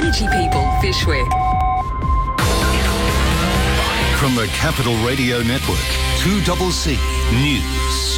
Beachy People, Fyshwick. From the Capital Radio Network, 2CC News.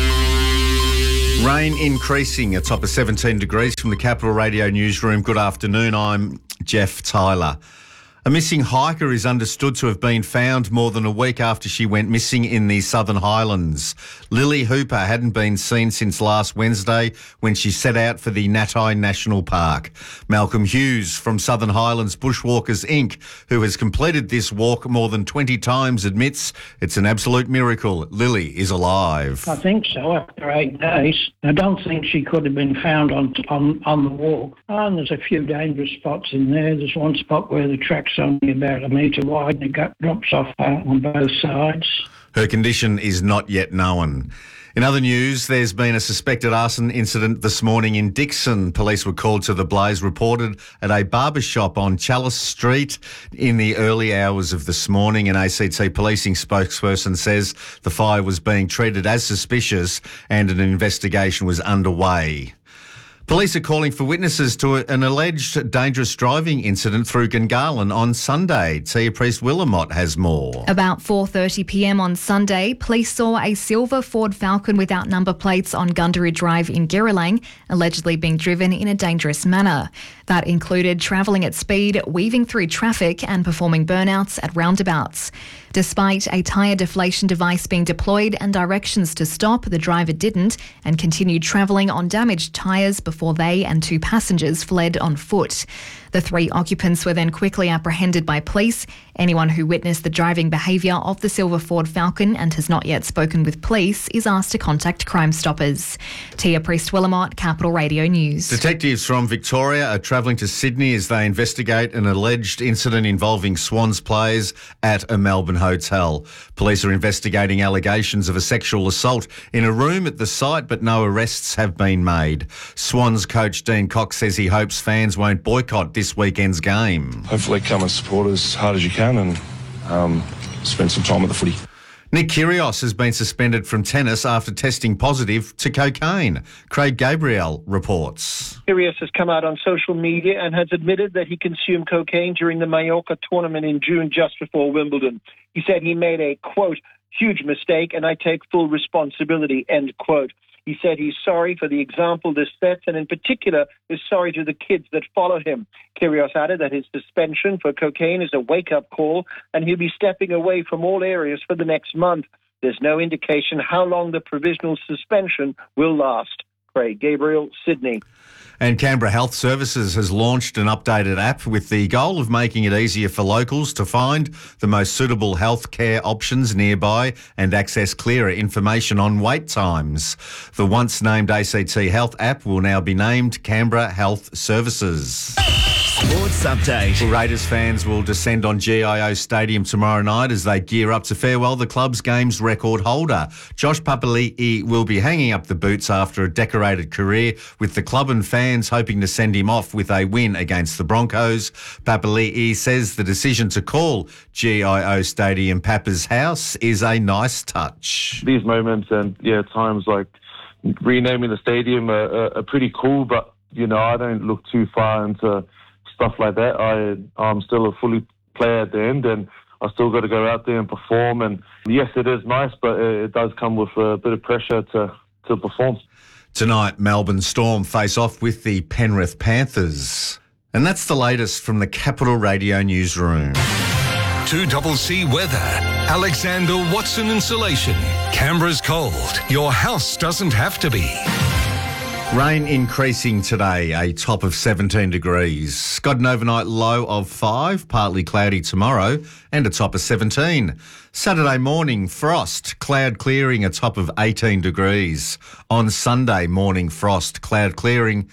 Rain increasing, a top of 17 degrees from the Capital Radio newsroom. Good afternoon, I'm Jeff Tyler. A missing hiker is understood to have been found more than a week after she went missing in the Southern Highlands. Lily Hooper hadn't been seen since last Wednesday when she set out for the Natai National Park. Malcolm Hughes from Southern Highlands Bushwalkers Inc., who has completed this walk more than 20 times, admits it's an absolute miracle Lily is alive. I think so, after 8 days. I don't think she could have been found on the walk. And there's a few dangerous spots in there. There's one spot where the track's only about a metre wide and it drops off on both sides. Her condition is not yet known. In other news, there's been a suspected arson incident this morning in Dixon. Police were called to the blaze reported at a barber shop on Chalice Street in the early hours of this morning. An ACT policing spokesperson says the fire was being treated as suspicious and an investigation was underway. Police are calling for witnesses to an alleged dangerous driving incident through Gungahlin on Sunday. Tia Priest-Willamott has more. About 4:30pm on Sunday, police saw a silver Ford Falcon without number plates on Gundaroo Drive in Girralang, allegedly being driven in a dangerous manner. That included travelling at speed, weaving through traffic and performing burnouts at roundabouts. Despite a tyre deflation device being deployed and directions to stop, the driver didn't and continued travelling on damaged tyres before they and 2 passengers fled on foot. The 3 occupants were then quickly apprehended by police. Anyone who witnessed the driving behaviour of the silver Ford Falcon and has not yet spoken with police is asked to contact Crime Stoppers. Tia Priest-Willamott, Capital Radio News. Detectives from Victoria are travelling to Sydney as they investigate an alleged incident involving Swans players at a Melbourne hotel. Police are investigating allegations of a sexual assault in a room at the site, but no arrests have been made. Swans coach Dean Cox says he hopes fans won't boycott this weekend's game. Hopefully come and support as hard as you can and spend some time at the footy. Nick Kyrgios has been suspended from tennis after testing positive to cocaine. Craig Gabriel reports. Kyrgios has come out on social media and has admitted that he consumed cocaine during the Mallorca tournament in June just before Wimbledon. He said he made a, quote, huge mistake and I take full responsibility, end quote. He said he's sorry for the example this sets and in particular is sorry to the kids that followed him. Kyrgios added that his suspension for cocaine is a wake-up call and he'll be stepping away from all areas for the next month. There's no indication how long the provisional suspension will last. Craig Gabriel, Sydney. And Canberra Health Services has launched an updated app with the goal of making it easier for locals to find the most suitable healthcare options nearby and access clearer information on wait times. The once named ACT Health app will now be named Canberra Health Services. Sports Update. Well, Raiders fans will descend on GIO Stadium tomorrow night as they gear up to farewell the club's games record holder. Josh Papali'i will be hanging up the boots after a decorated career, with the club and fans hoping to send him off with a win against the Broncos. Papali'i says the decision to call GIO Stadium Papa's house is a nice touch. These moments and, times like renaming the stadium are pretty cool, but, I don't look too far into stuff like that. I'm still a fully player at the end and I still got to go out there and perform. And yes, it is nice, but it does come with a bit of pressure to perform. Tonight, Melbourne Storm face off with the Penrith Panthers. And that's the latest from the Capital Radio newsroom. 2CC Weather. Alexander Watson Insulation. Canberra's cold. Your house doesn't have to be. Rain increasing today, a top of 17 degrees. Got an overnight low of 5, partly cloudy tomorrow, and a top of 17. Saturday morning, frost, cloud clearing, a top of 18 degrees. On Sunday morning, frost, cloud clearing,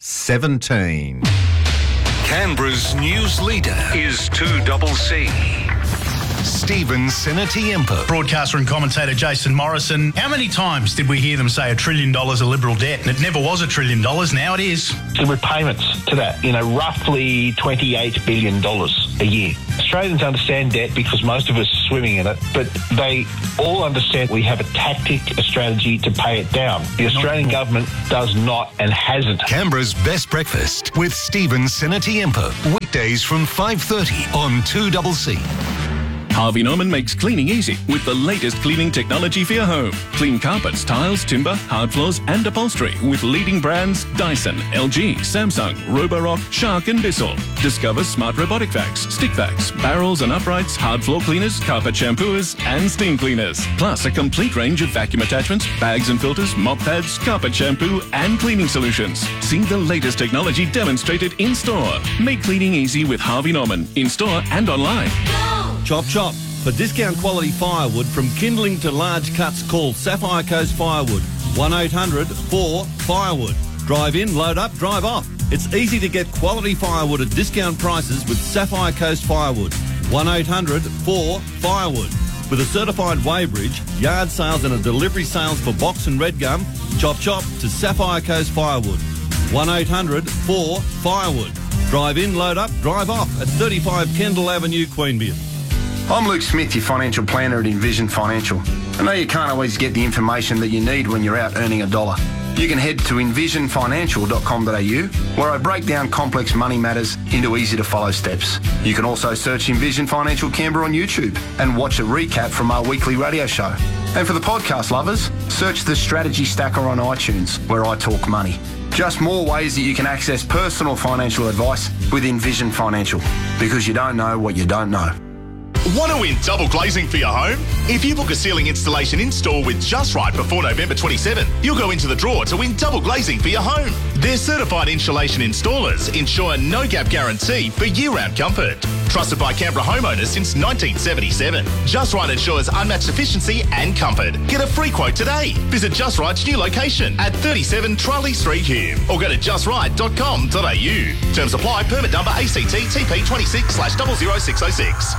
17. Canberra's news leader is 2CC. Stephen Sinatiempo. Broadcaster and commentator Jason Morrison. How many times did we hear them say $1 trillion of liberal debt? And it never was $1 trillion. Now it is. The repayments to that, roughly $28 billion a year. Australians understand debt because most of us are swimming in it, but they all understand we have a tactic, a strategy to pay it down. The Australian government does not and hasn't. Canberra's best breakfast with Stephen Sinatiempo. weekdays from 5:30 on 2CC. Harvey Norman makes cleaning easy with the latest cleaning technology for your home. Clean carpets, tiles, timber, hard floors and upholstery with leading brands Dyson, LG, Samsung, Roborock, Shark and Bissell. Discover smart robotic vacs, stick vacs, barrels and uprights, hard floor cleaners, carpet shampooers and steam cleaners. Plus a complete range of vacuum attachments, bags and filters, mop pads, carpet shampoo and cleaning solutions. See the latest technology demonstrated in store. Make cleaning easy with Harvey Norman in store and online. Chop Chop. For discount quality firewood from kindling to large cuts, call Sapphire Coast Firewood. 1-800-4-FIREWOOD. Drive in, load up, drive off. It's easy to get quality firewood at discount prices with Sapphire Coast Firewood. 1-800-4-FIREWOOD. With a certified weighbridge, yard sales and a delivery sales for box and red gum, Chop Chop to Sapphire Coast Firewood. 1-800-4-FIREWOOD. Drive in, load up, drive off at 35 Kendall Avenue, Queanbeyan. I'm Luke Smith, your financial planner at Envision Financial. I know you can't always get the information that you need when you're out earning a dollar. You can head to envisionfinancial.com.au, where I break down complex money matters into easy-to-follow steps. You can also search Envision Financial Canberra on YouTube and watch a recap from our weekly radio show. And for the podcast lovers, search the Strategy Stacker on iTunes, where I talk money. Just more ways that you can access personal financial advice with Envision Financial, because you don't know what you don't know. Want to win double glazing for your home? If you book a ceiling installation in-store with Just Right before November 27, you'll go into the draw to win double glazing for your home. Their certified insulation installers ensure no-gap guarantee for year-round comfort. Trusted by Canberra homeowners since 1977. Just Right ensures unmatched efficiency and comfort. Get a free quote today. Visit Just Right's new location at 37 Charlie Street, Hume, or go to justright.com.au. Terms apply. Permit number ACT TP 26/00606.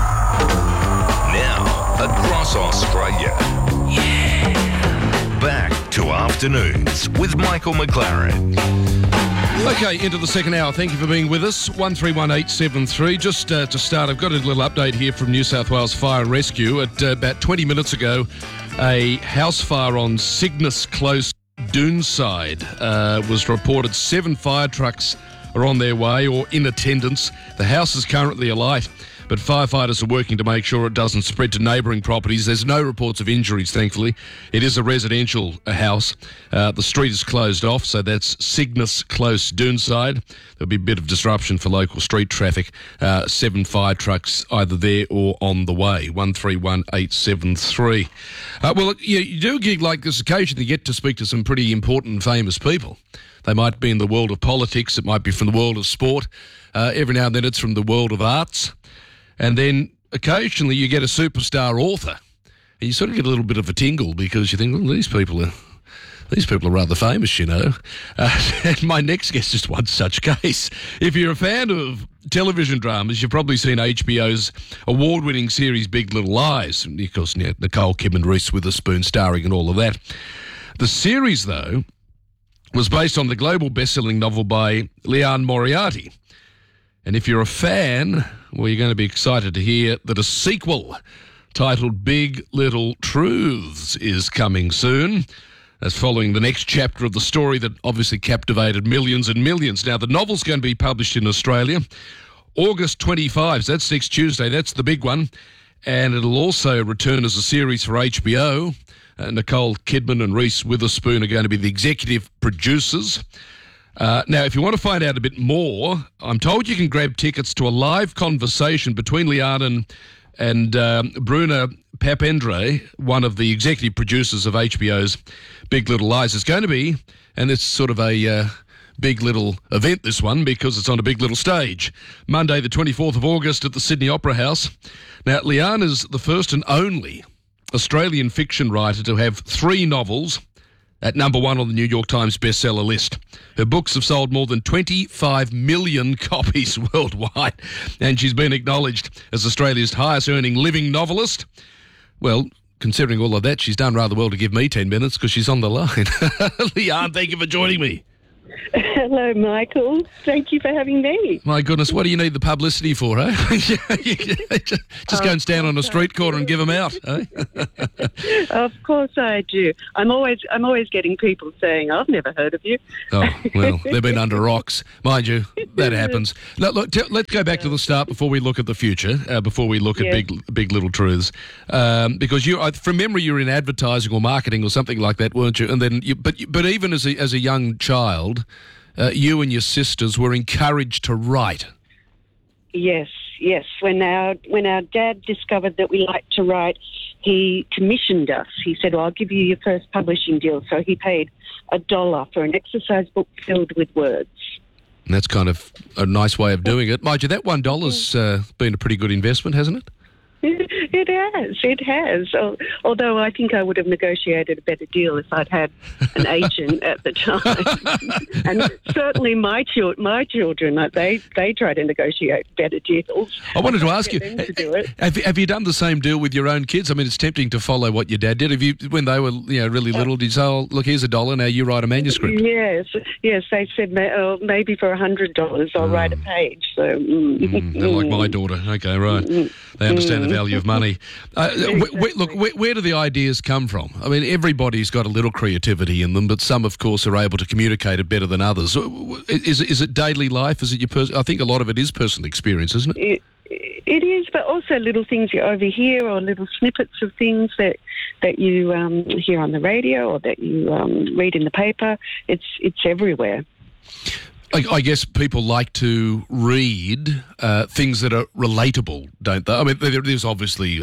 Now, across Australia. Yeah. Back to Afternoons with Michael McLaren. Okay, into the second hour. Thank you for being with us. 131873. Just to start, I've got a little update here from New South Wales Fire and Rescue. At about 20 minutes ago, a house fire on Cygnus Close, Doonside, was reported. 7 fire trucks are on their way or in attendance. The house is currently alight, but firefighters are working to make sure it doesn't spread to neighbouring properties. There's no reports of injuries, thankfully. It is a residential house. The street is closed off, so that's Cygnus Close, Doonside. There'll be a bit of disruption for local street traffic. 7 fire trucks either there or on the way. 131873. Well, you do a gig like this occasionally, you get to speak to some pretty important and famous people. They might be in the world of politics. It might be from the world of sport. Every now and then it's from the world of arts. And then occasionally you get a superstar author, and you sort of get a little bit of a tingle because you think, well, these people are rather famous, you know. And my next guest is one such case. If you're a fan of television dramas, you've probably seen HBO's award-winning series Big Little Lies. Of course, Nicole Kidman, Reese Witherspoon starring and all of that. The series, though, was based on the global best-selling novel by Liane Moriarty. And if you're a fan, well, you're going to be excited to hear that a sequel titled Big Little Truths is coming soon. That's following the next chapter of the story that obviously captivated millions and millions. Now, the novel's going to be published in Australia August 25. So that's next Tuesday. That's the big one. And it'll also return as a series for HBO. Nicole Kidman and Reese Witherspoon are going to be the executive producers. Now, if you want to find out a bit more, I'm told you can grab tickets to a live conversation between Liane and Bruna Papendre, one of the executive producers of HBO's Big Little Lies. It's going to be, and it's sort of a big little event, this one, because it's on a big little stage. Monday, the 24th of August at the Sydney Opera House. Now, Liane is the first and only Australian fiction writer to have 3 novels at number 1 on the New York Times bestseller list. Her books have sold more than 25 million copies worldwide, and she's been acknowledged as Australia's highest-earning living novelist. Well, considering all of that, she's done rather well to give me 10 minutes because she's on the line. Liane, thank you for joining me. Hello, Michael. Thank you for having me. My goodness, what do you need the publicity for, eh? Just go and stand on a street corner and give them out, eh? Of course I do. I'm always getting people saying, I've never heard of you. Oh, well, they've been under rocks. Mind you, that happens. Look, let's go back to the start before we look at the future, before we look at big little truths. Because from memory, you were in advertising or marketing or something like that, weren't you? And then, but even as a young child, you and your sisters were encouraged to write. Yes. When our dad discovered that we liked to write, he commissioned us. He said, well, I'll give you your first publishing deal. So he paid $1 for an exercise book filled with words. And that's kind of a nice way of doing it. Mind you, that $1's been a pretty good investment, hasn't it? It has. Although I think I would have negotiated a better deal if I'd had an agent at the time. And certainly my children, they try to negotiate better deals. I wanted to ask you, have you done the same deal with your own kids? I mean, it's tempting to follow what your dad did. Have you, when they were really little, did you say, oh, look, here's $1, now you write a manuscript? Yes. They said maybe for $100 I'll write a page. So they're like my daughter. Okay, right. They understand the value of money. Where do the ideas come from? I mean, everybody's got a little creativity in them, but some, of course, are able to communicate it better than others. Is it daily life? Is it I think a lot of it is personal experience, isn't it? It is, but also little things you overhear or little snippets of things that you hear on the radio or that you read in the paper. It's everywhere. I guess people like to read things that are relatable, don't they? I mean, there is obviously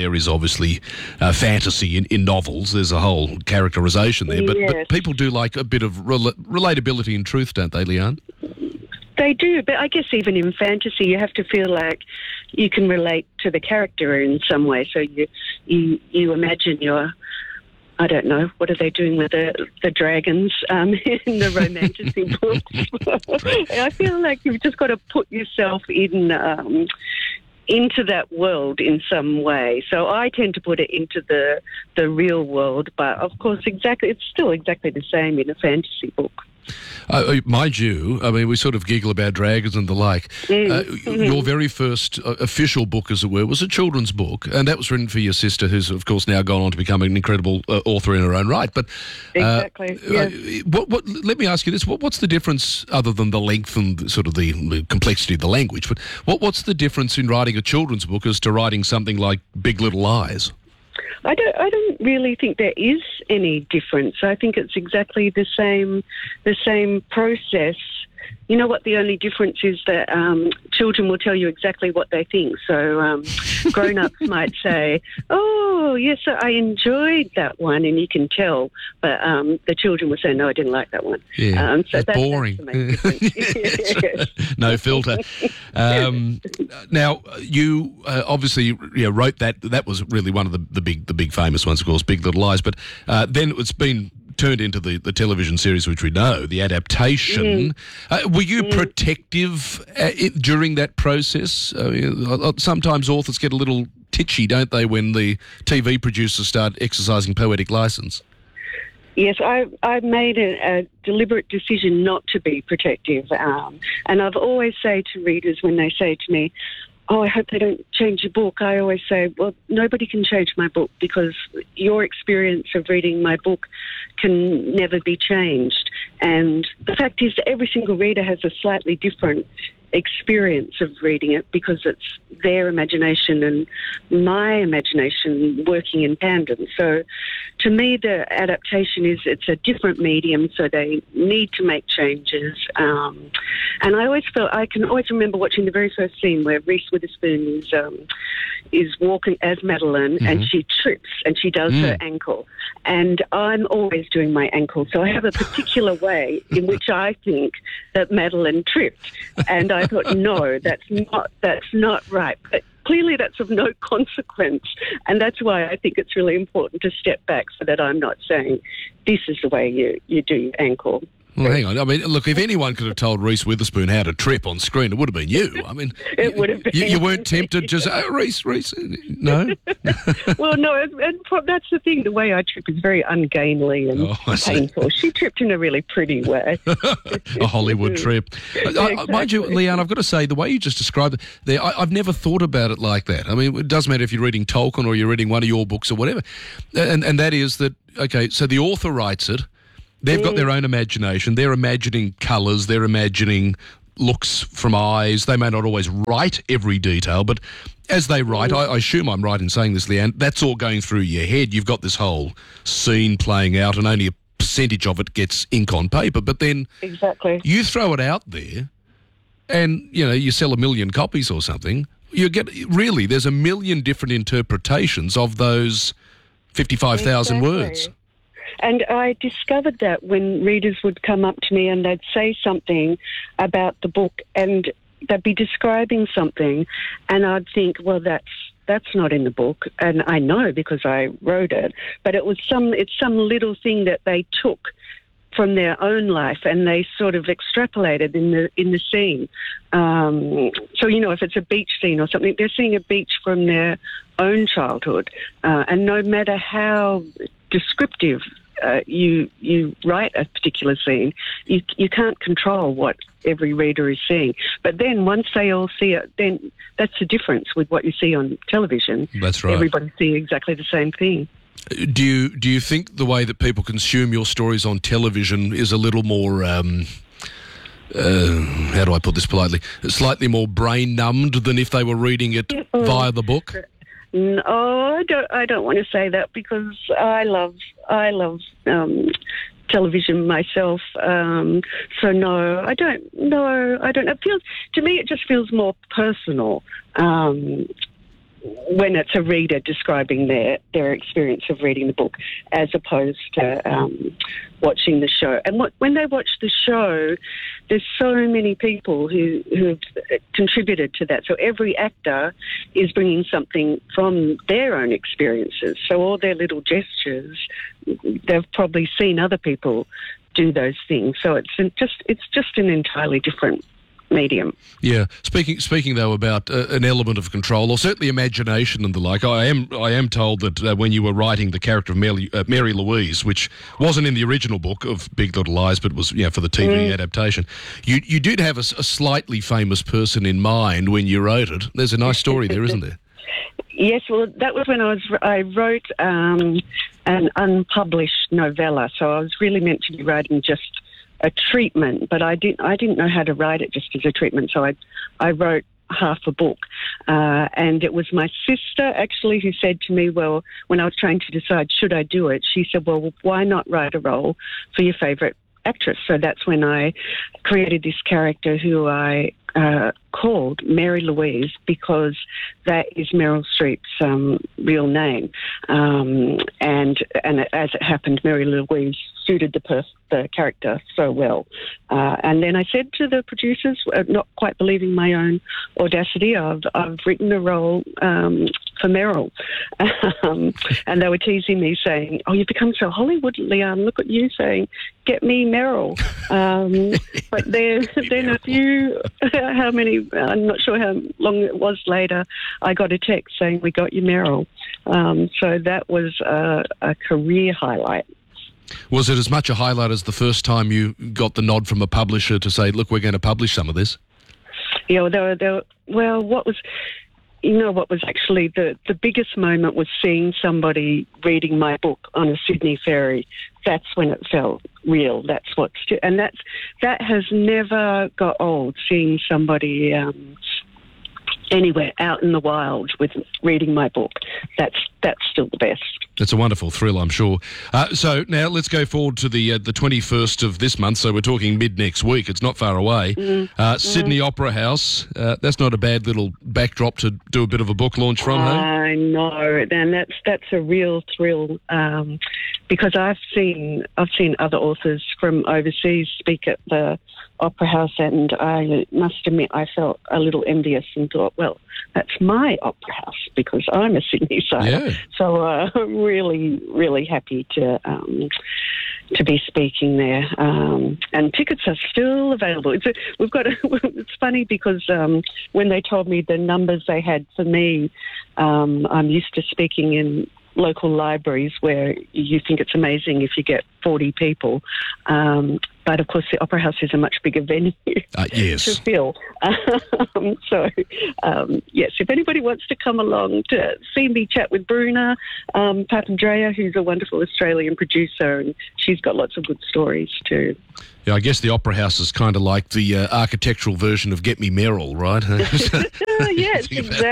fantasy in novels. There's a whole characterisation there, but people do like a bit of relatability and truth, don't they, Leanne? They do, but I guess even in fantasy, you have to feel like you can relate to the character in some way. So you imagine I don't know, what are they doing with the dragons in the romantasy books? I feel like you've just got to put yourself into that world in some way. So I tend to put it into the real world, but of course, it's still exactly the same in a fantasy book. Mind you, I mean, we sort of giggle about dragons and the like. Your very first official book, as it were, was a children's book, and that was written for your sister, who's, of course, now gone on to become an incredible author in her own right. But exactly. Let me ask you this: what's the difference, other than the length and sort of the complexity of the language? But what's the difference in writing a children's book as to writing something like Big Little Lies? I don't really think there is any difference. I think it's exactly the same process. You know what? The only difference is that children will tell you exactly what they think. So grown-ups might say, "Oh, yes, I enjoyed that one," and you can tell. But the children will say, "No, I didn't like that one." Yeah, so that's boring. That's the main difference. No filter. Now, you obviously wrote that. That was really one of the big famous ones, of course, Big Little Lies. But then it's been turned into the television series, which we know, the adaptation. Were you protective during that process? Sometimes authors get a little titchy, don't they, when the TV producers start exercising poetic license? Yes, I made a deliberate decision not to be protective. And I've always say to readers when they say to me, "Oh, I hope they don't change your book," I always say, well, nobody can change my book because your experience of reading my book can never be changed. And the fact is that every single reader has a slightly different experience of reading it because it's their imagination and my imagination working in tandem. So to me, the adaptation it's a different medium, so they need to make changes. And I can always remember watching the very first scene where Reese Witherspoon is walking as Madeline and she trips and she does her ankle. And I'm always doing my ankle. So I have a particular way in which I think that Madeline tripped. And I thought, no, that's not right. But clearly that's of no consequence. And that's why I think it's really important to step back so that I'm not saying this is the way you do your ankle. Well, hang on. I mean, look, if anyone could have told Reese Witherspoon how to trip on screen, it would have been you. I mean, it would have been. You weren't tempted to say, oh, Reese, no? Well, no, and that's the thing. The way I trip is very ungainly and painful. She tripped in a really pretty way. A Hollywood trip. Exactly. Mind you, Leanne, I've got to say, the way you just described it there, I've never thought about it like that. I mean, it doesn't matter if you're reading Tolkien or you're reading one of your books or whatever. And that is that, okay, so the author writes it. They've got their own imagination. They're imagining colours. They're imagining looks from eyes. They may not always write every detail, but as they write, I assume I'm right in saying this, Leanne, that's all going through your head. You've got this whole scene playing out and only a percentage of it gets ink on paper. But then you throw it out there and, you know, you sell 1 million copies or something. You get really, there's 1 million different interpretations of those 55,000 words. And I discovered that when readers would come up to me and they'd say something about the book and they'd be describing something and I'd think, well, that's not in the book. And I know because I wrote it, but it's some little thing that they took from their own life and they sort of extrapolated in the scene. So, you know, if it's a beach scene or something, they're seeing a beach from their own childhood. And no matter how descriptive you write a particular scene, you can't control what every reader is seeing. But then once they all see it, then that's the difference with what you see on television. That's right. Everybody sees exactly the same thing. Do you think the way that people consume your stories on television is a little more, how do I put this politely, slightly more brain-numbed than if they were reading it via the book? No, I don't want to say that because I love television myself. So no, I don't. No, I don't. It feels, to me, it just feels more personal when it's a reader describing their experience of reading the book, as opposed to watching the show. And when they watch the show, there's so many people who have contributed to that. So every actor is bringing something from their own experiences. So all their little gestures, they've probably seen other people do those things. So it's just an entirely different medium. Yeah. Speaking though about an element of control, or certainly imagination and the like, I am told that when you were writing the character of Mary Louise, which wasn't in the original book of Big Little Lies, but was for the TV adaptation, you did have a slightly famous person in mind when you wrote it. There's a nice story there, isn't there? Yes, well, that was when I wrote an unpublished novella, so I was really meant to be writing just a treatment, but I didn't know how to write it just as a treatment, so I wrote half a book. And it was my sister, actually, who said to me, well, when I was trying to decide should I do it, she said, well, why not write a role for your favourite actress? So that's when I created this character who I called Mary Louise, because that is Meryl Streep's real name. And as it happened, Mary Louise suited the character so well. And then I said to the producers, not quite believing my own audacity, I've written a role for Meryl. And they were teasing me, saying, oh, you've become so Hollywood, Leanne, look at you saying, get me Meryl. But then a few, how many, I'm not sure how long it was later, I got a text saying, we got you Meryl. So that was a career highlight. Was it as much a highlight as the first time you got the nod from a publisher to say, look, we're going to publish some of this? Yeah, what was actually the biggest moment was seeing somebody reading my book on a Sydney ferry. That's when it felt real. That has never got old, seeing somebody anywhere out in the wild with reading my book. That's still the best. It's a wonderful thrill, I'm sure. So now let's go forward to the 21st of this month. So we're talking mid next week. It's not far away. Sydney Opera House. That's not a bad little backdrop to do a bit of a book launch from, huh? I know, and that's a real thrill because I've seen other authors from overseas speak at the Opera House, and I must admit I felt a little envious and thought, well, that's my opera house because I'm a Sydney So I'm really, really happy to be speaking there. And tickets are still available. It's funny because when they told me the numbers they had for me, I'm used to speaking in local libraries where you think it's amazing if you get 40 people. But, of course, the Opera House is a much bigger venue to fill. Yes, if anybody wants to come along to see me chat with Bruna Papandreou, who's a wonderful Australian producer, and she's got lots of good stories too. Yeah, I guess the Opera House is kind of like the architectural version of Get Me Merrill, right? Yes,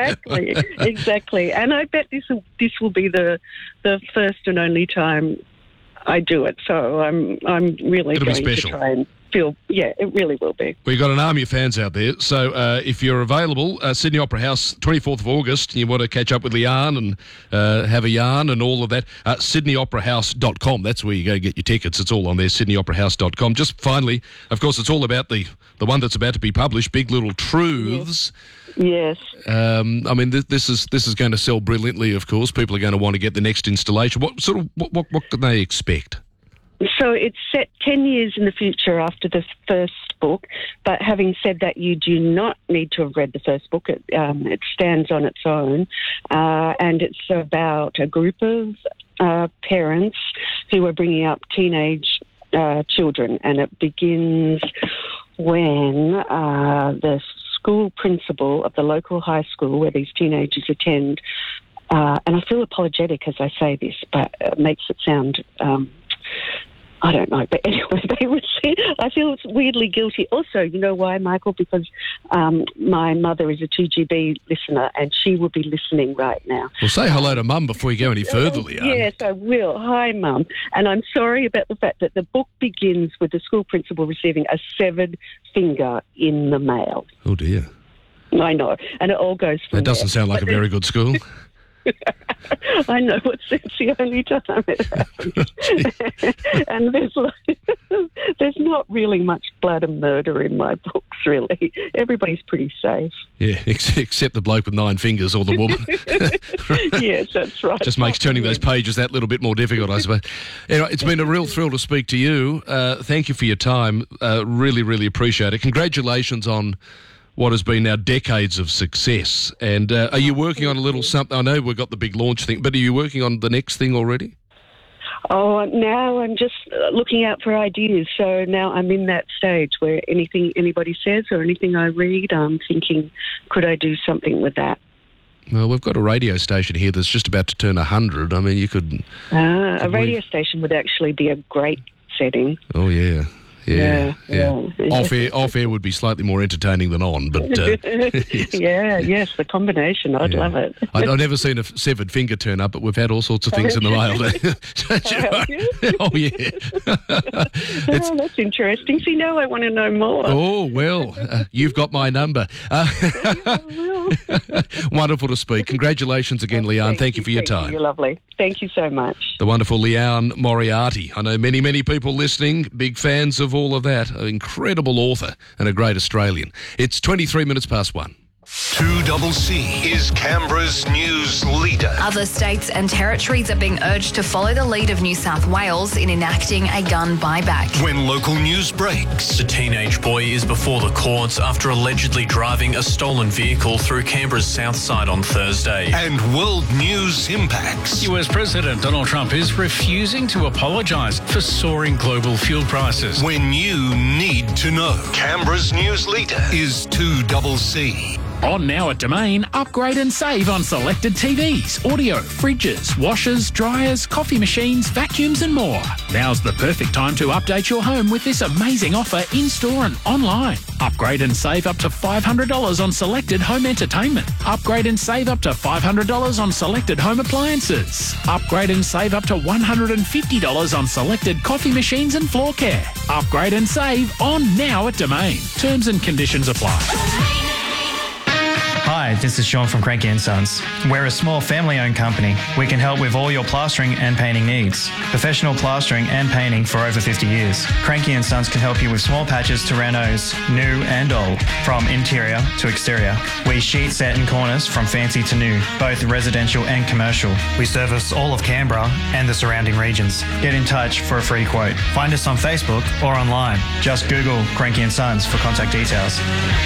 exactly. And I bet this will be the first and only time I do it, so I'm really going to try and feel. Yeah, it really will be. We've got an army of fans out there, so if you're available, Sydney Opera House, 24th of August, and you want to catch up with Leanne and have a yarn and all of that, sydneyoperahouse.com. That's where you go get your tickets. It's all on there, sydneyoperahouse.com. Just finally, of course, it's all about the one that's about to be published, Big Little Truths. Yes. I mean, this is going to sell brilliantly. Of course, people are going to want to get the next installation. What can they expect? So it's set 10 years in the future after the first book. But having said that, you do not need to have read the first book. It stands on its own, and it's about a group of parents who are bringing up teenage children, and it begins when the school principal of the local high school where these teenagers attend, and I feel apologetic as I say this, but it makes it sound, I don't know, but anyway, I feel weirdly guilty. Also, you know why, Michael? Because my mother is a 2GB listener and she will be listening right now. Well, say hello to Mum before you go any further, Leanne. Yes, I will. Hi, Mum. And I'm sorry about the fact that the book begins with the school principal receiving a severed finger in the mail. Oh, dear. I know. And it all goes from That doesn't sound like a very good school. I know, it's the only time it happens. And there's not really much blood and murder in my books, really. Everybody's pretty safe. Yeah, except the bloke with 9 fingers or the woman. Yes, that's right. Just makes turning those pages that little bit more difficult, I suppose. Anyway, it's been a real thrill to speak to you. Thank you for your time. Really, really appreciate it. Congratulations on what has been now decades of success. And are you working on a little something? I know we've got the big launch thing, but are you working on the next thing already? Oh, now I'm just looking out for ideas. So now I'm in that stage where anything anybody says or anything I read, I'm thinking, could I do something with that? Well, we've got a radio station here that's just about to turn 100. I mean, you could... a radio station would actually be a great setting. Oh, yeah. Yeah. Off air would be slightly more entertaining than on, but yes, the combination. I'd love it. I've never seen a severed finger turn up, but we've had all sorts of things in the mail. Oh yeah, that's interesting. See, now I want to know more. Oh well, you've got my number. Wonderful to speak. Congratulations again, Leanne. Thank you for your time. You're lovely. Thank you so much. The wonderful Leanne Moriarty. I know many people listening, big fans of all of that. An incredible author and a great Australian. It's 23 minutes past 1. 2CC is Canberra's news leader. Other states and territories are being urged to follow the lead of New South Wales in enacting a gun buyback. When local news breaks. The teenage boy is before the courts after allegedly driving a stolen vehicle through Canberra's south side on Thursday. And world news impacts. US President Donald Trump is refusing to apologise for soaring global fuel prices. When you need to know. Canberra's news leader is 2CC. On now at Domain, upgrade and save on selected TVs, audio, fridges, washers, dryers, coffee machines, vacuums and more. Now's the perfect time to update your home with this amazing offer in-store and online. Upgrade and save up to $500 on selected home entertainment. Upgrade and save up to $500 on selected home appliances. Upgrade and save up to $150 on selected coffee machines and floor care. Upgrade and save on now at Domain. Terms and conditions apply. Hi, this is Sean from Cranky & Sons. We're a small family-owned company. We can help with all your plastering and painting needs. Professional plastering and painting for over 50 years. Cranky & Sons can help you with small patches to renos, new and old, from interior to exterior. We sheet set in corners from fancy to new, both residential and commercial. We service all of Canberra and the surrounding regions. Get in touch for a free quote. Find us on Facebook or online. Just Google Cranky & Sons for contact details.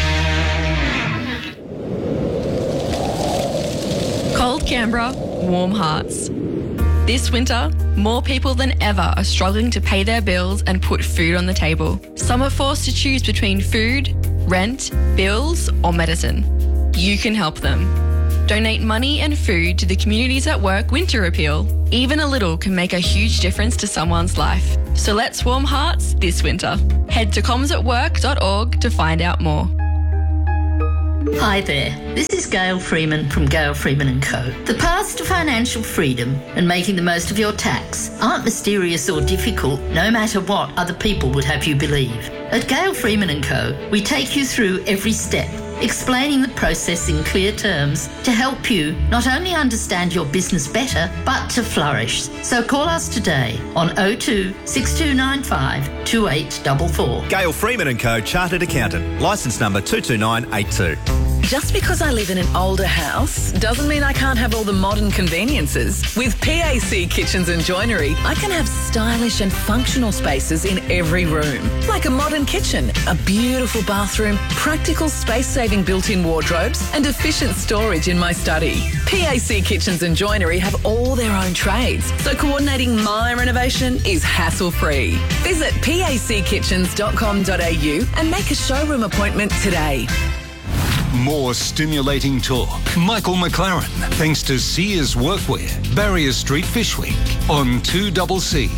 Cold Canberra, warm hearts. This winter, more people than ever are struggling to pay their bills and put food on the table. Some are forced to choose between food, rent, bills, or medicine. You can help them. Donate money and food to the Communities at Work Winter Appeal. Even a little can make a huge difference to someone's life. So let's warm hearts this winter. Head to comsatwork.org to find out more. Hi there, this is Gail Freeman from Gail Freeman & Co. The paths to financial freedom and making the most of your tax aren't mysterious or difficult, no matter what other people would have you believe. At Gail Freeman & Co, we take you through every step, explaining the process in clear terms to help you not only understand your business better, but to flourish. So call us today on 02 6295 2844. Gail Freeman & Co, Chartered Accountant, licence number 22982. Just because I live in an older house doesn't mean I can't have all the modern conveniences. With PAC Kitchens and Joinery, I can have stylish and functional spaces in every room. Like a modern kitchen, a beautiful bathroom, practical space-saving built-in wardrobes, and efficient storage in my study. PAC Kitchens and Joinery have all their own trades, so coordinating my renovation is hassle-free. Visit packitchens.com.au and make a showroom appointment today. More stimulating talk. Michael McLaren, thanks to Sears Workwear, Barrier Street Fish Week on 2CC.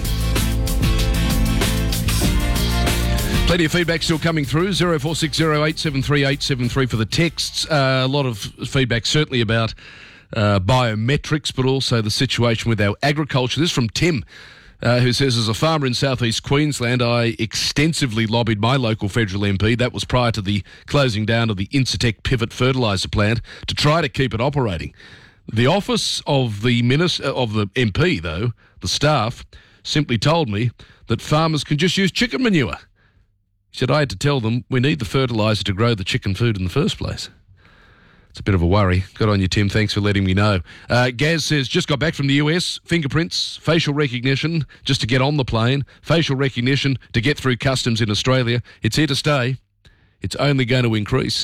Plenty of feedback still coming through. 0460 873 873 for the texts. A lot of feedback certainly about biometrics, but also the situation with our agriculture. This is from Tim, who says, as a farmer in southeast Queensland, I extensively lobbied my local federal MP, that was prior to the closing down of the Incitec Pivot fertiliser plant, to try to keep it operating. The office of the MP, though, the staff, simply told me that farmers can just use chicken manure. He said I had to tell them we need the fertiliser to grow the chicken food in the first place. It's a bit of a worry. Good on you, Tim. Thanks for letting me know. Gaz says, just got back from the US. Fingerprints, facial recognition, just to get on the plane. Facial recognition to get through customs in Australia. It's here to stay. It's only going to increase.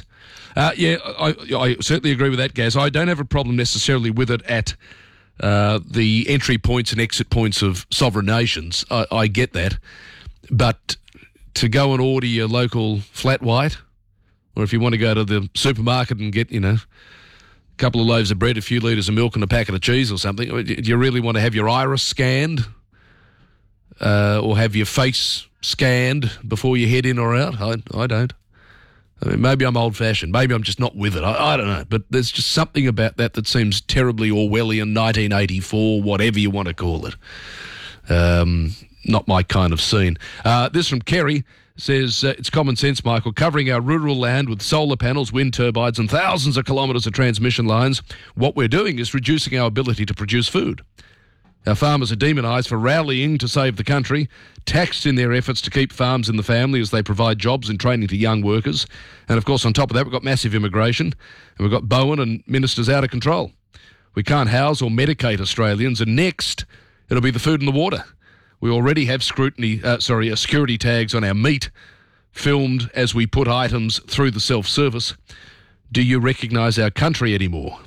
I certainly agree with that, Gaz. I don't have a problem necessarily with it at the entry points and exit points of sovereign nations. I get that. But to go and order your local flat white, or if you want to go to the supermarket and get, a couple of loaves of bread, a few litres of milk and a packet of cheese or something, do you really want to have your iris scanned or have your face scanned before you head in or out? I don't. I mean, maybe I'm old-fashioned. Maybe I'm just not with it. I don't know. But there's just something about that seems terribly Orwellian, 1984, whatever you want to call it. Not my kind of scene. This from Kerry. Says, it's common sense, Michael, covering our rural land with solar panels, wind turbines and thousands of kilometres of transmission lines. What we're doing is reducing our ability to produce food. Our farmers are demonised for rallying to save the country, taxed in their efforts to keep farms in the family as they provide jobs and training to young workers. And, of course, on top of that, we've got massive immigration and we've got Bowen and ministers out of control. We can't house or medicate Australians, and next it'll be the food and the water. We already have security tags on our meat, filmed as we put items through the self-service. Do you recognise our country anymore?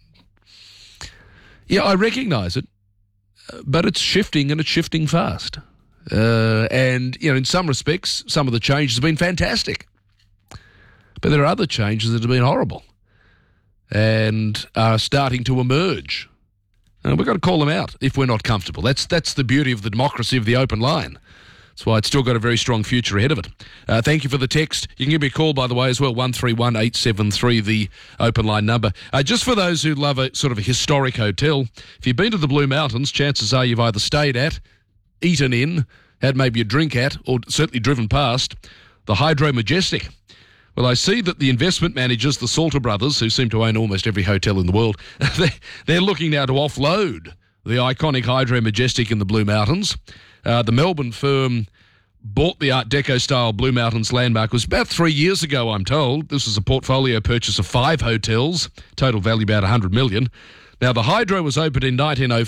Yeah, I recognise it, but it's shifting and it's shifting fast. And, in some respects, some of the changes have been fantastic. But there are other changes that have been horrible and are starting to emerge. And we've got to call them out if we're not comfortable. That's the beauty of the democracy of the open line. That's why it's still got a very strong future ahead of it. Thank you for the text. You can give me a call, by the way, as well, 131 873, the open line number. Just for those who love a sort of a historic hotel, if you've been to the Blue Mountains, chances are you've either stayed at, eaten in, had maybe a drink at, or certainly driven past the Hydro Majestic, Well, I see that the investment managers, the Salter brothers, who seem to own almost every hotel in the world, they're looking now to offload the iconic Hydro Majestic in the Blue Mountains. The Melbourne firm bought the Art Deco-style Blue Mountains landmark. It was about 3 years ago, I'm told. This was a portfolio purchase of 5 hotels, total value about $100 million. Now, the Hydro was opened in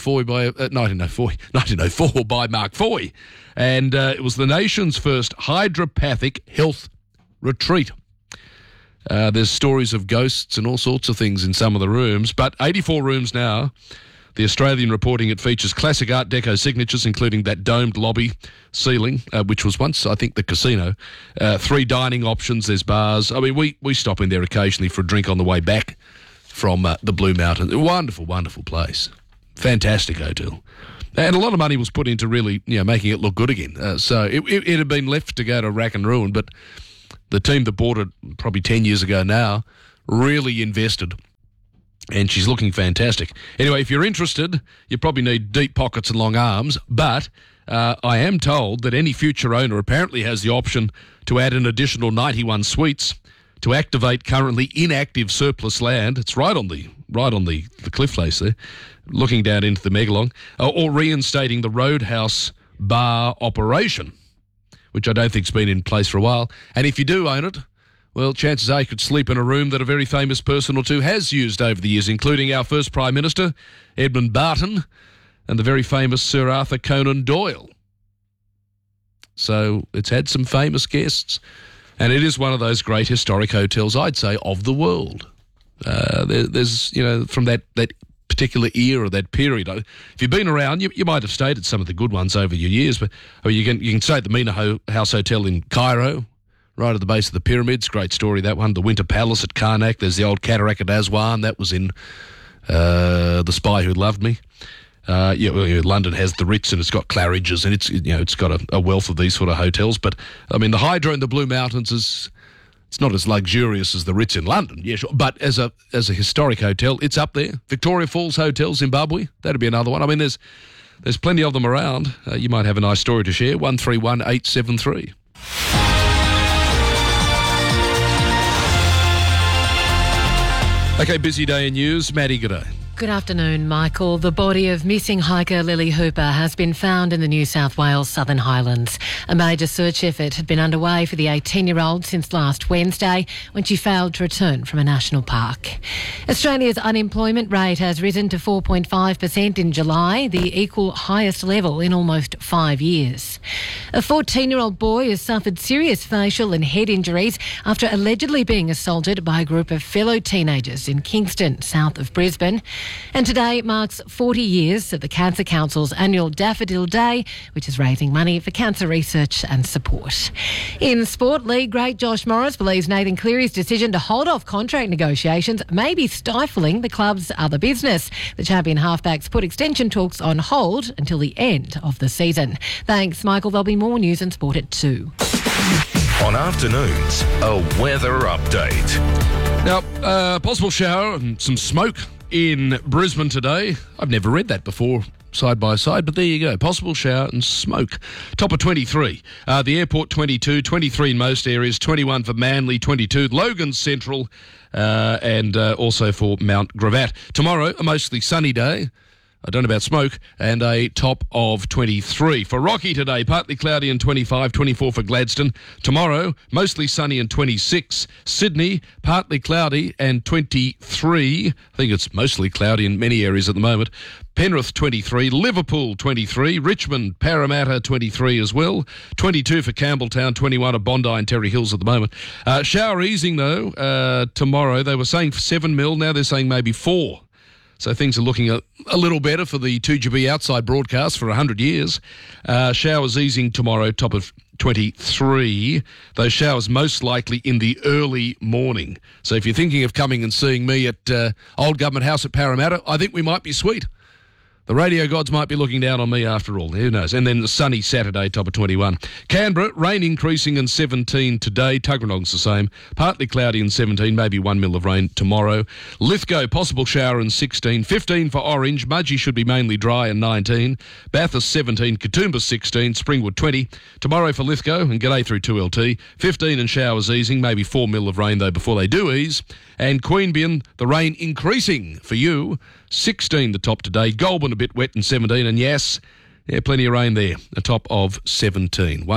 1904 by Mark Foy, and it was the nation's first hydropathic health retreat. There's stories of ghosts and all sorts of things in some of the rooms, but 84 rooms now. The Australian reporting it features classic Art Deco signatures, including that domed lobby ceiling, which was once, I think, the casino. 3 dining options, there's bars. I mean, we stop in there occasionally for a drink on the way back from the Blue Mountains. Wonderful, wonderful place. Fantastic hotel. And a lot of money was put into really, making it look good again. So it had been left to go to rack and ruin, but the team that bought it probably 10 years ago now really invested, and she's looking fantastic. Anyway, if you're interested, you probably need deep pockets and long arms, but I am told that any future owner apparently has the option to add an additional 91 suites to activate currently inactive surplus land. It's right on the cliff face there, looking down into the Megalong, or reinstating the Roadhouse bar operation, which I don't think's been in place for a while. And if you do own it, well, chances are you could sleep in a room that a very famous person or two has used over the years, including our first Prime Minister, Edmund Barton, and the very famous Sir Arthur Conan Doyle. So it's had some famous guests, and it is one of those great historic hotels, I'd say, of the world. There's, from that particular era, that period. If you've been around, you might have stayed at some of the good ones over your years, but you can stay at the Mina House Hotel in Cairo, right at the base of the pyramids. Great story, that one. The Winter Palace at Karnak. There's the old Cataract at Aswan. That was in The Spy Who Loved Me. London has the Ritz, and it's got Claridge's, and it's got a wealth of these sort of hotels. But I mean, the Hydro in the Blue Mountains it's not as luxurious as the Ritz in London, yeah, sure. But as a historic hotel, it's up there. Victoria Falls Hotel, Zimbabwe, that'd be another one. I mean, there's plenty of them around. You might have a nice story to share. 131873. Okay, busy day in news. Maddie, good day. Good afternoon, Michael. The body of missing hiker Lily Hooper has been found in the New South Wales Southern Highlands. A major search effort had been underway for the 18-year-old since last Wednesday when she failed to return from a national park. Australia's unemployment rate has risen to 4.5% in July, the equal highest level in almost 5 years. A 14-year-old boy has suffered serious facial and head injuries after allegedly being assaulted by a group of fellow teenagers in Kingston, south of Brisbane. And today marks 40 years of the Cancer Council's annual Daffodil Day, which is raising money for cancer research and support. In sport, league great Josh Morris believes Nathan Cleary's decision to hold off contract negotiations may be stifling the club's other business. The champion halfbacks put extension talks on hold until the end of the season. Thanks, Michael. There'll be more news and sport at 2. On afternoons, a weather update. Now, possible shower and some smoke in Brisbane today. I've never read that before, side by side, but there you go. Possible shower and smoke. Top of 23. The airport 22, 23 in most areas, 21 for Manly, 22 Logan Central, and also for Mount Gravatt. Tomorrow, a mostly sunny day. I don't know about smoke, and a top of 23. For Rocky today, partly cloudy and 25, 24 for Gladstone. Tomorrow, mostly sunny and 26. Sydney, partly cloudy and 23. I think it's mostly cloudy in many areas at the moment. Penrith 23, Liverpool 23, Richmond, Parramatta 23 as well, 22 for Campbelltown, 21 at Bondi and Terry Hills at the moment. Shower easing though, tomorrow. They were saying 7 mil, now they're saying maybe 4. So things are looking a little better for the 2GB outside broadcast for 100 years. Showers easing tomorrow, top of 23. Those showers most likely in the early morning. So if you're thinking of coming and seeing me at Old Government House at Parramatta, I think we might be sweet. The radio gods might be looking down on me after all. Who knows? And then the sunny Saturday, top of 21. Canberra, rain increasing in 17 today. Tuggeranong's the same. Partly cloudy in 17, maybe 1 mil of rain tomorrow. Lithgow, possible shower in 16. 15 for Orange. Mudgee should be mainly dry in 19. Bathurst 17. Katoomba 16. Springwood 20. Tomorrow for Lithgow and G'day through 2LT. 15 and showers easing. Maybe 4 mil of rain though before they do ease. And Queanbeyan, the rain increasing for you. 16 the top today. Goulburn a bit wet in 17. And yes, plenty of rain there. A top of 17.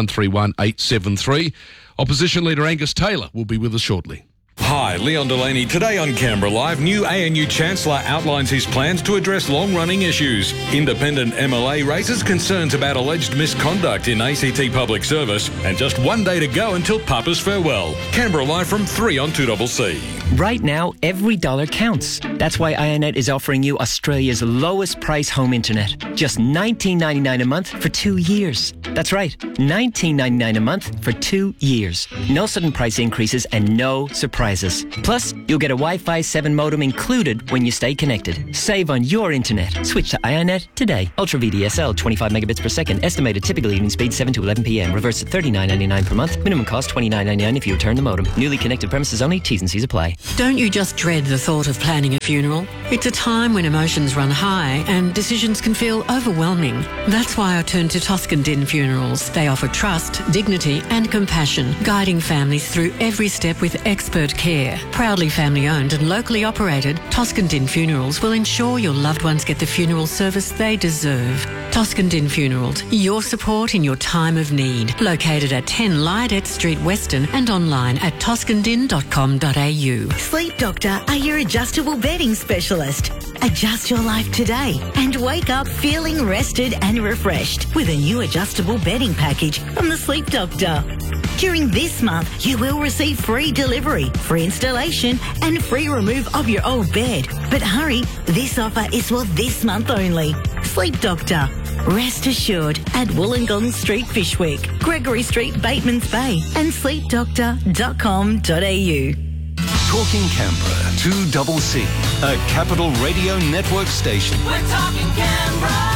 131873. Opposition Leader Angus Taylor will be with us shortly. Hi, Leon Delaney. Today on Canberra Live, new ANU Chancellor outlines his plans to address long-running issues. Independent MLA raises concerns about alleged misconduct in ACT public service. And just one day to go until Papa's farewell. Canberra Live from 3 on 2CC. Right now, every dollar counts. That's why IONET is offering you Australia's lowest price home internet. Just $19.99 a month for 2 years. That's right, $19.99 a month for 2 years. No sudden price increases and no surprises. Plus, you'll get a Wi-Fi 7 modem included when you stay connected. Save on your internet. Switch to IONET today. Ultra VDSL, 25 megabits per second. Estimated typical evening speed 7 to 11 p.m. Reverse at $39.99 per month. Minimum cost $29.99 if you return the modem. Newly connected premises only. T's and C's apply. Don't you just dread the thought of planning a funeral? It's a time when emotions run high and decisions can feel overwhelming. That's why I turn to Toscan Din Funerals. They offer trust, dignity and compassion, guiding families through every step with expert care. Proudly family-owned and locally operated, Toscan Din Funerals will ensure your loved ones get the funeral service they deserve. Toscan Din Funerals, your support in your time of need. Located at 10 Lydet Street, Weston, and online at toscandin.com.au. Sleep Doctor are your adjustable bedding specialist. Adjust your life today and wake up feeling rested and refreshed with a new adjustable bedding package from the Sleep Doctor. During this month, you will receive free delivery, free installation and free remove of your old bed. But hurry, this offer is for this month only. Sleep Doctor. Rest assured at Wollongong Street, Fishwick, Gregory Street, Batemans Bay and sleepdoctor.com.au. Talking Canberra, 2CC, a Capital Radio Network station. We're talking Canberra.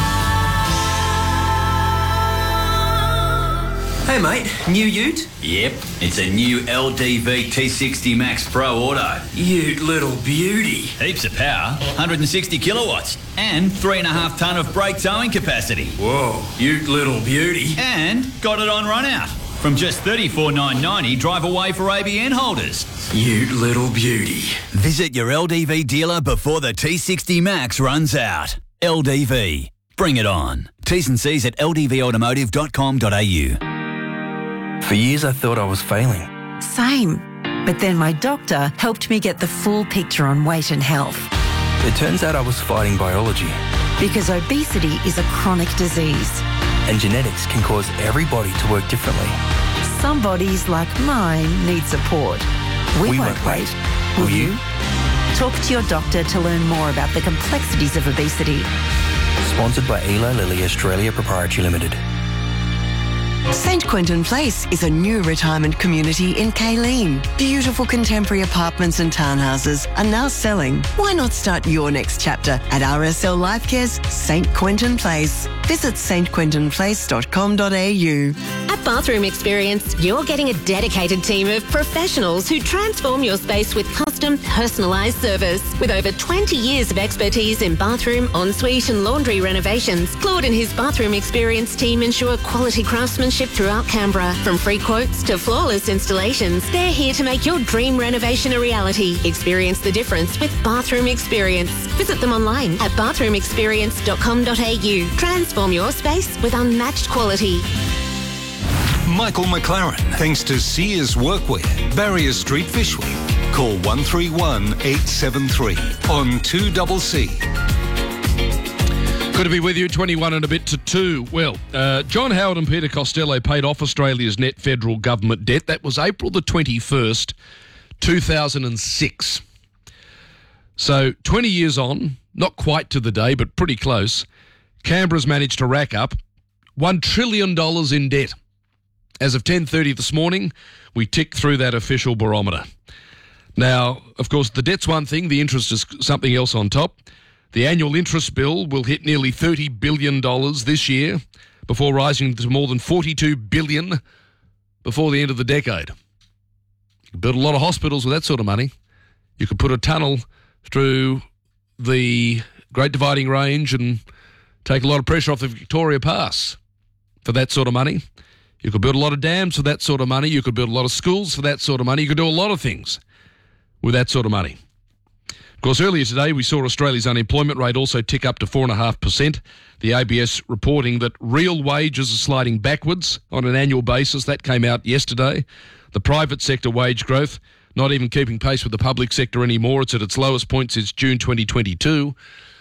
Hey mate, new ute? Yep, it's a new LDV T60 Max Pro Auto. Ute little beauty. Heaps of power, 160 kilowatts, and 3.5 tonne of brake towing capacity. Whoa, ute little beauty. And got it on run out. From just $34,990 drive away for ABN holders. Ute little beauty. Visit your LDV dealer before the T60 Max runs out. LDV. Bring it on. T's and C's at ldvautomotive.com.au. For years I thought I was failing. Same. But then my doctor helped me get the full picture on weight and health. It turns out I was fighting biology. Because obesity is a chronic disease. And genetics can cause every body to work differently. Some bodies, like mine, need support. We won't wait. Will you? Talk to your doctor to learn more about the complexities of obesity. Sponsored by Eli Lilly Australia Proprietary Limited. St Quentin Place is a new retirement community in Kayleen. Beautiful contemporary apartments and townhouses are now selling. Why not start your next chapter at RSL Lifecare's St Quentin Place? Visit stquentinplace.com.au. At Bathroom Experience, you're getting a dedicated team of professionals who transform your space with custom, personalised service. With over 20 years of expertise in bathroom, ensuite and laundry renovations, Claude and his Bathroom Experience team ensure quality craftsmanship throughout Canberra. From free quotes to flawless installations, they're here to make your dream renovation a reality. Experience the difference with Bathroom Experience. Visit them online at bathroomexperience.com.au. Transform your space with unmatched quality. Michael McLaren, thanks to Sears Workwear, Barrier Street, Fishwick. Call 131 873 on 2CC. Good to be with you, 21 and a bit to 2. Well, John Howard and Peter Costello paid off Australia's net federal government debt. That was April the 21st, 2006. So 20 years on, not quite to the day, but pretty close, Canberra's managed to rack up $1 trillion in debt. As of 10:30 this morning, we tick through that official barometer. Now, of course, the debt's one thing, the interest is something else on top. The annual interest bill will hit nearly $30 billion this year before rising to more than $42 billion before the end of the decade. You could build a lot of hospitals with that sort of money. You could put a tunnel through the Great Dividing Range and take a lot of pressure off the Victoria Pass for that sort of money. You could build a lot of dams for that sort of money. You could build a lot of schools for that sort of money. You could do a lot of things with that sort of money. Of course, earlier today we saw Australia's unemployment rate also tick up to 4.5%. The ABS reporting that real wages are sliding backwards on an annual basis. That came out yesterday. The private sector wage growth not even keeping pace with the public sector anymore. It's at its lowest point since June 2022.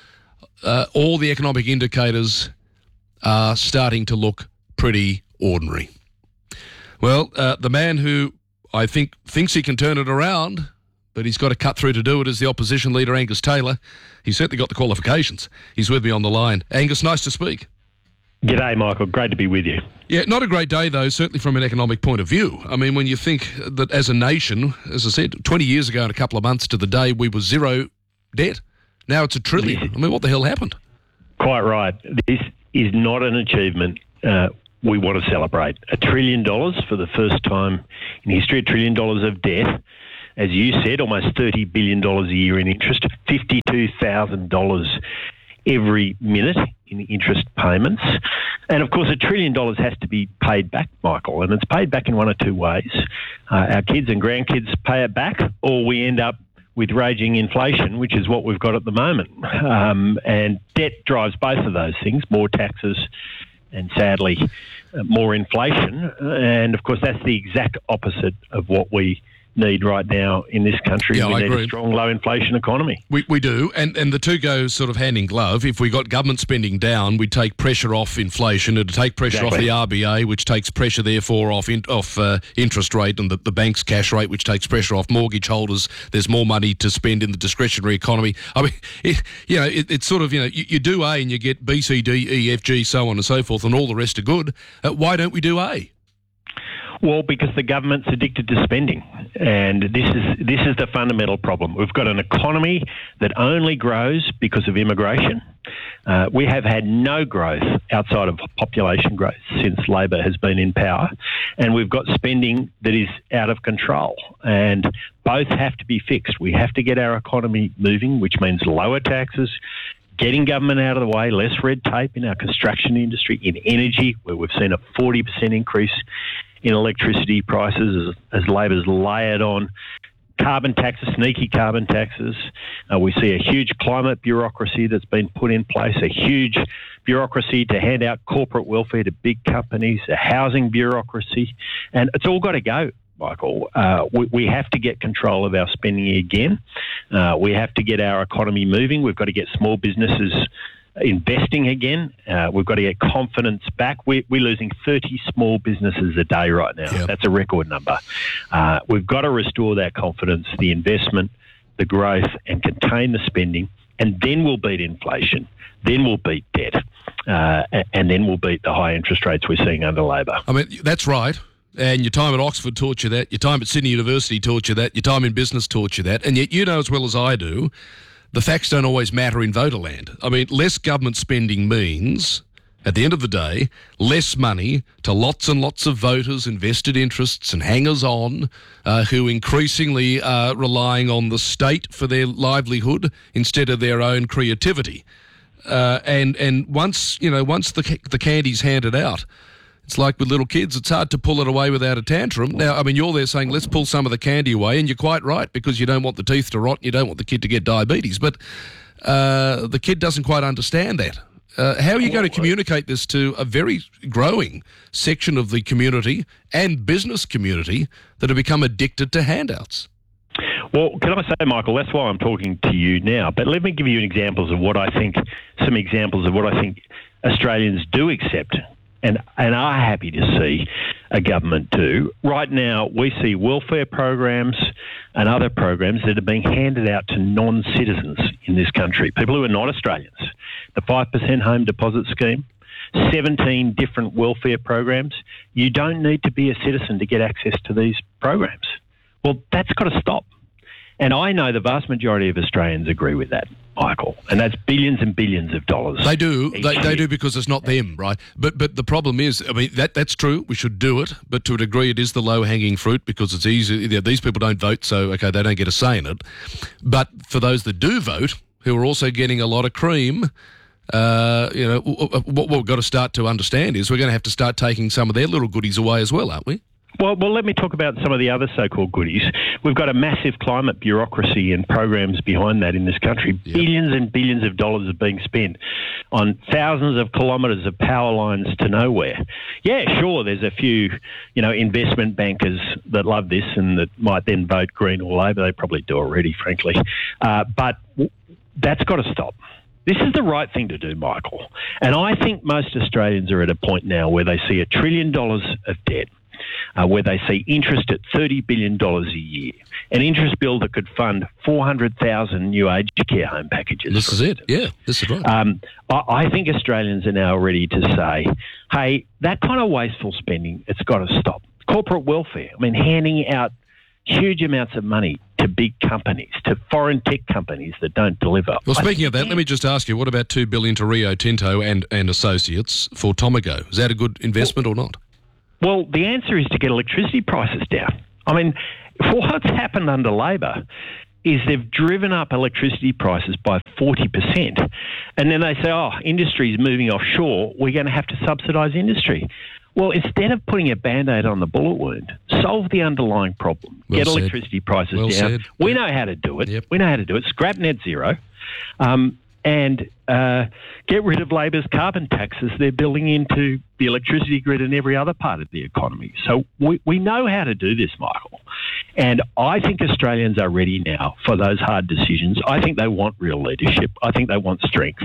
All the economic indicators are starting to look pretty ordinary. Well, the man who I think thinks he can turn it around, but he's got to cut through to do it, is the opposition leader, Angus Taylor. He's certainly got the qualifications. He's with me on the line. Angus, nice to speak. G'day, Michael. Great to be with you. Yeah, not a great day, though, certainly from an economic point of view. I mean, when you think that as a nation, as I said, 20 years ago in a couple of months to the day, we were zero debt. Now it's $1 trillion. I mean, what the hell happened? Quite right. This is not an achievement we want to celebrate. $1 trillion for the first time in history, $1 trillion of debt. As you said, almost $30 billion a year in interest, $52,000 every minute in interest payments. And, of course, $1 trillion has to be paid back, Michael, and it's paid back in one of two ways. Our kids and grandkids pay it back, or we end up with raging inflation, which is what we've got at the moment. And debt drives both of those things, more taxes and, sadly, more inflation. And, of course, that's the exact opposite of what we need right now in this country. Yeah, we need agree. a strong, low inflation economy. We do, and the two go sort of hand in glove. If we got government spending down, we'd take pressure off inflation. It'd take pressure off the RBA, which takes pressure, therefore, off interest rate, and the bank's cash rate, which takes pressure off mortgage holders. There's more money to spend in the discretionary economy. I mean, it's sort of, you do A and you get B, C, D, E, F, G, so on and so forth, and all the rest are good. Why don't we do A? Well, because the government's addicted to spending, and this is the fundamental problem. We've got an economy that only grows because of immigration. We have had no growth outside of population growth since Labor has been in power, and we've got spending that is out of control, and both have to be fixed. We have to get our economy moving, which means lower taxes, getting government out of the way, less red tape in our construction industry, in energy, where we've seen a 40% increase in electricity prices as Labor's layered on carbon taxes, sneaky carbon taxes. We see a huge climate bureaucracy that's been put in place, a huge bureaucracy to hand out corporate welfare to big companies, a housing bureaucracy, and it's all got to go, Michael. We have to get control of our spending again. We have to get our economy moving. We've got to get small businesses investing again. We've got to get confidence back. We're losing 30 small businesses a day right now. Yep. That's a record number. We've got to restore that confidence, the investment, the growth, and contain the spending, and then we'll beat inflation. Then we'll beat debt. And then we'll beat the high interest rates we're seeing under Labor. I mean, that's right. And your time at Oxford taught you that. Your time at Sydney University taught you that. Your time in business taught you that. And yet you know as well as I do, the facts don't always matter in voterland. I mean, less government spending means, at the end of the day, less money to lots and lots of voters, invested interests and hangers-on who increasingly are relying on the state for their livelihood instead of their own creativity. And once the candy's handed out, it's like with little kids, it's hard to pull it away without a tantrum. Now, I mean, you're there saying, let's pull some of the candy away, and you're quite right, because you don't want the teeth to rot, and you don't want the kid to get diabetes. But the kid doesn't quite understand that. How are you going to communicate this to a very growing section of the community and business community that have become addicted to handouts? Well, can I say, Michael, that's why I'm talking to you now. But let me give you some examples of what I think Australians do accept and are happy to see a government do. Right now, we see welfare programs and other programs that are being handed out to non-citizens in this country, people who are not Australians. The 5% home deposit scheme, 17 different welfare programs. You don't need to be a citizen to get access to these programs. Well, that's got to stop. And I know the vast majority of Australians agree with that. Michael, and that's billions and billions of dollars. They do. They do because it's not them, right? But the problem is, I mean, that's true. We should do it, but to a degree, it is the low-hanging fruit because it's easy. These people don't vote, so okay, they don't get a say in it. But for those that do vote, who are also getting a lot of cream, what we've got to start to understand is we're going to have to start taking some of their little goodies away as well, aren't we? Well, let me talk about some of the other so-called goodies. We've got a massive climate bureaucracy and programs behind that in this country. Yep. Billions and billions of dollars are being spent on thousands of kilometres of power lines to nowhere. Yeah, sure, there's a few, investment bankers that love this and that might then vote Green or Labor. They probably do already, frankly. But that's got to stop. This is the right thing to do, Michael. And I think most Australians are at a point now where they see $1 trillion of debt, where they see interest at $30 billion a year, an interest bill that could fund 400,000 new aged care home packages. This is it. Yeah, this is right. I think Australians are now ready to say, hey, that kind of wasteful spending, it's got to stop. Corporate welfare, handing out huge amounts of money to big companies, to foreign tech companies that don't deliver. Well, speaking of that, let me just ask you, what about $2 billion to Rio Tinto and Associates for Tomago? Is that a good investment or not? Well, the answer is to get electricity prices down. What's happened under Labor is they've driven up electricity prices by 40%. And then they say, industry's moving offshore, we're going to have to subsidise industry. Well, instead of putting a Band-Aid on the bullet wound, solve the underlying problem. Get electricity prices down. We know how to do it. Yep. We know how to do it. Scrap net zero. And get rid of Labor's carbon taxes they're building into the electricity grid and every other part of the economy. So we know how to do this, Michael. And I think Australians are ready now for those hard decisions. I think they want real leadership. I think they want strength.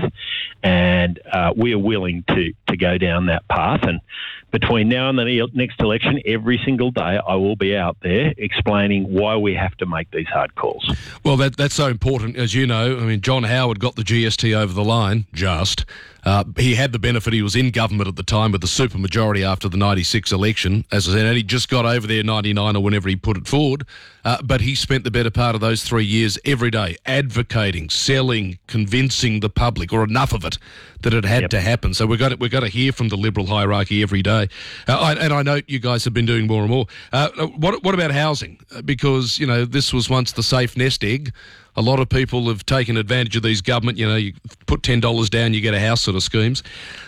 And we are willing to go down that path. And between now and the next election, every single day I will be out there explaining why we have to make these hard calls. Well, that's so important. As you know, John Howard got the GST over the line, just. He had the benefit. He was in government at the time with the supermajority after the 96 election, as I said, and he just got over there 99 or whenever he put it forward. But he spent the better part of those 3 years every day advocating, selling, convincing the public, or enough of it, that it had to happen. So we've got to hear from the Liberal hierarchy every day. And I know you guys have been doing more and more. What about housing? Because, this was once the safe nest egg. A lot of people have taken advantage of these government, you put $10 down, you get a house sort of schemes.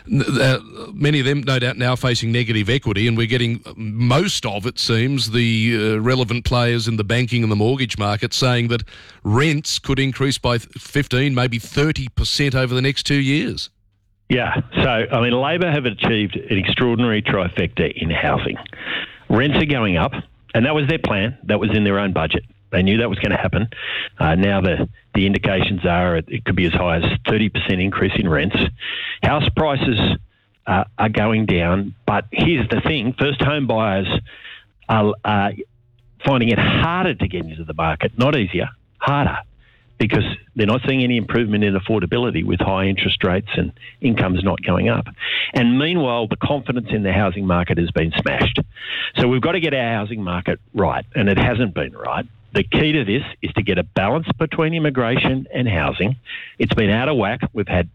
Many of them, no doubt, now facing negative equity, and we're getting most of, it seems, the relevant players in the banking and the mortgage market saying that rents could increase by 15, maybe 30% over the next 2 years. Yeah. So, Labor have achieved an extraordinary trifecta in housing. Rents are going up, and that was their plan. That was in their own budget. They knew that was going to happen. Now the indications are it could be as high as 30% increase in rents. House prices are going down, but here's the thing. First home buyers are finding it harder to get into the market, not easier, harder, because they're not seeing any improvement in affordability with high interest rates and incomes not going up. And meanwhile, the confidence in the housing market has been smashed. So we've got to get our housing market right, and it hasn't been right. The key to this is to get a balance between immigration and housing. It's been out of whack. We've had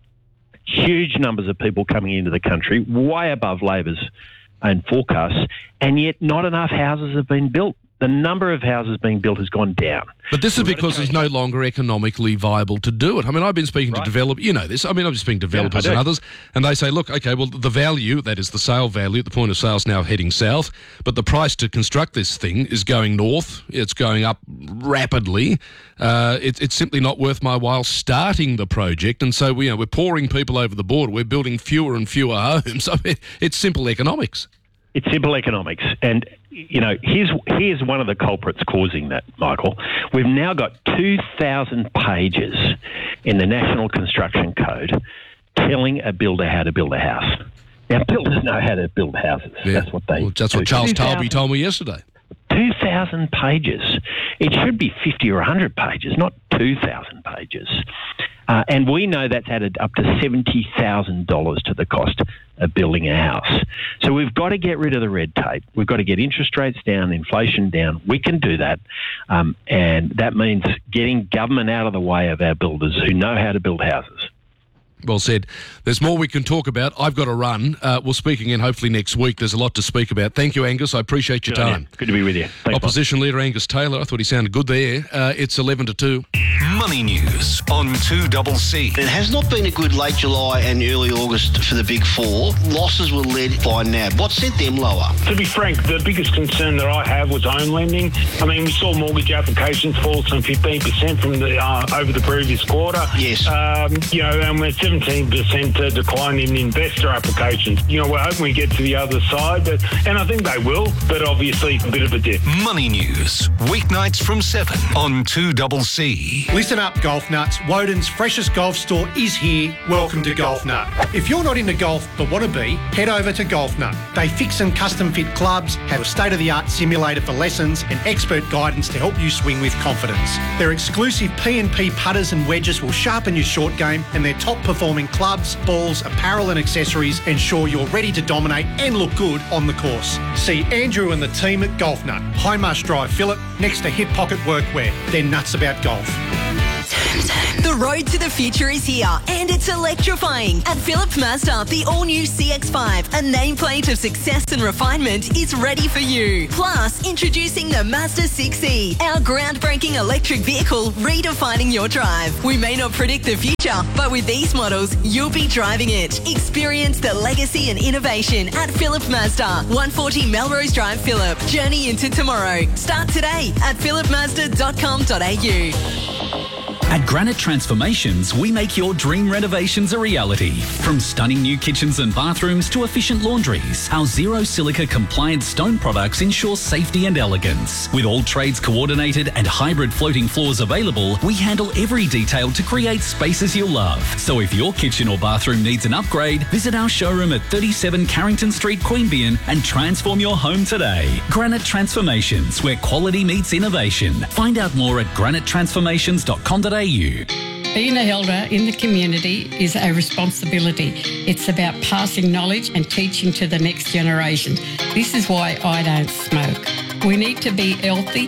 huge numbers of people coming into the country, way above Labor's own forecasts, and yet not enough houses have been built. The number of houses being built has gone down. But this is because it's no longer economically viable to do it. I've been speaking to developers, this. I'm just speaking to developers and others, and they say, look, okay, well, the value, that is the sale value, the point of sale is now heading south, but the price to construct this thing is going north. It's going up rapidly. It's simply not worth my while starting the project, and so we're pouring people over the border. We're building fewer and fewer homes. It's simple economics. It's simple economics. And, here's one of the culprits causing that, Michael. We've now got 2,000 pages in the National Construction Code telling a builder how to build a house. Now, builders know how to build houses. Yeah. That's what they do. That's what Charles Talby told me yesterday. 2,000 pages. It should be 50 or 100 pages, not 2,000 pages. And we know that's added up to $70,000 to the cost of building a house. So we've got to get rid of the red tape. We've got to get interest rates down, inflation down. We can do that. And that means getting government out of the way of our builders who know how to build houses. Well said. There's more we can talk about. I've got to run. We'll speak again hopefully next week. There's a lot to speak about. Thank you, Angus. I appreciate your time. Good to be with you. Thanks, Opposition Leader Angus Taylor. I thought he sounded good there. It's 11 to 2. Money News on 2CC. It has not been a good late July and early August for the Big Four. Losses were led by NAB. What sent them lower? To be frank, the biggest concern that I have was home lending. I mean, we saw mortgage applications fall some 15% from over the previous quarter. Yes. And we're 17% decline in investor applications. We're hoping we get to the other side, and I think they will, but obviously a bit of a dip. Money News, weeknights from 7 on 2CC. Listen up, Golf Nuts. Woden's freshest golf store is here. Welcome to Golf Nut. If you're not into golf but want to be, head over to Golf Nut. They fix and custom fit clubs, have a state-of-the-art simulator for lessons and expert guidance to help you swing with confidence. Their exclusive P&P putters and wedges will sharpen your short game, and their top-performing clubs, balls, apparel and accessories ensure you're ready to dominate and look good on the course. See Andrew and the team at Golf Nut, High Marsh Drive, Phillip, next to Hip Pocket Workwear. They're nuts about golf. The road to the future is here, and it's electrifying. At Phillip Mazda, the all-new CX-5, a nameplate of success and refinement, is ready for you. Plus, introducing the Mazda 6e, our groundbreaking electric vehicle redefining your drive. We may not predict the future, but with these models, you'll be driving it. Experience the legacy and innovation at Phillip Mazda, 140 Melrose Drive, Phillip. Journey into tomorrow. Start today at phillipmazda.com.au. At Granite Transformations, we make your dream renovations a reality. From stunning new kitchens and bathrooms to efficient laundries, our zero silica compliant stone products ensure safety and elegance. With all trades coordinated and hybrid floating floors available, we handle every detail to create spaces you'll love. So if your kitchen or bathroom needs an upgrade, visit our showroom at 37 Carrington Street, Queanbeyan and transform your home today. Granite Transformations, where quality meets innovation. Find out more at granitetransformations.com.au. Being an elder in the community is a responsibility. It's about passing knowledge and teaching to the next generation. This is why I don't smoke. We need to be healthy